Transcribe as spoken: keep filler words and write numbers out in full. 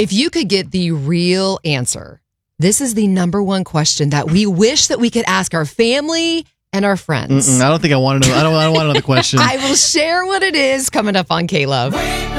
If you could get the real answer, this is the number one question that we wish that we could ask our family and our friends. Mm-mm, I don't think I want to know. I don't, I don't want another question. I will share what it is coming up on K-Love.